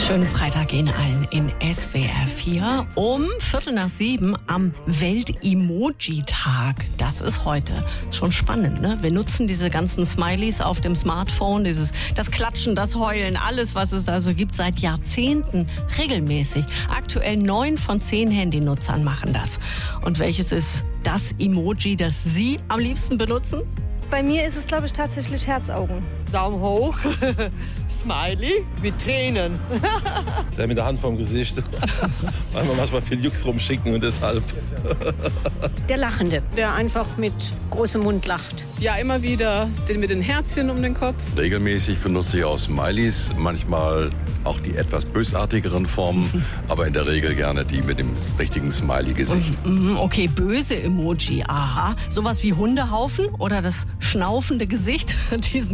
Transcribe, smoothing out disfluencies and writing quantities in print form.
Schönen Freitag Ihnen allen in SWR 4 um 6:15 am Welt-Emoji-Tag. Das ist heute schon spannend, ne? Wir nutzen diese ganzen Smileys auf dem Smartphone, das Klatschen, das Heulen, alles, was es da so gibt, seit Jahrzehnten regelmäßig. Aktuell 9 von 10 Handynutzern machen das. Und welches ist das Emoji, das Sie am liebsten benutzen? Bei mir ist es, glaube ich, tatsächlich Herzaugen. Daumen hoch, Smiley mit Tränen. Der mit der Hand vorm Gesicht, weil wir manchmal viel Jux rumschicken und deshalb. Der Lachende, der einfach mit großem Mund lacht. Ja, immer wieder den mit den Herzchen um den Kopf. Regelmäßig benutze ich auch Smileys, manchmal auch die etwas bösartigeren Formen, aber in der Regel gerne die mit dem richtigen Smiley-Gesicht. Okay, böse Emoji, aha. Sowas wie Hundehaufen oder das schnaufende Gesicht, diesen